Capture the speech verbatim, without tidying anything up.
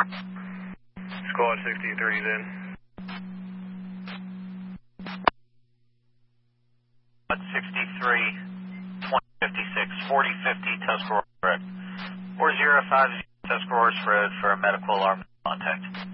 Squad sixty-three is in. Squad sixty-three, twenty fifty-six, forty fifty Tuscarora, correct. four zero five zero Tuscarora Road for a medical alarm contact.